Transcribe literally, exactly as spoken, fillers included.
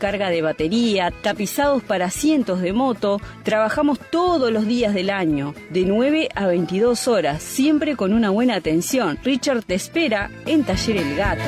carga de batería, tapizados para asientos de moto. Trabajamos todos los días del año, de nueve a veintidós horas, siempre con una buena atención. Richard te espera en Taller El Gato.